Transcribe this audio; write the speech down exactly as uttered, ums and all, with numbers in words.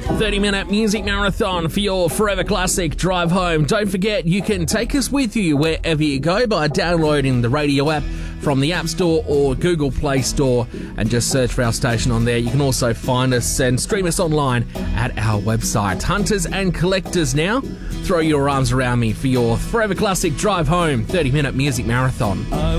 thirty-minute music marathon for your Forever Classic drive home. Don't forget, you can take us with you wherever you go by downloading the radio app from the App Store or Google Play Store and just search for our station on there. You can also find us and stream us online at our website. Hunters and collectors now, throw your arms around me for your Forever Classic drive home thirty-minute music marathon.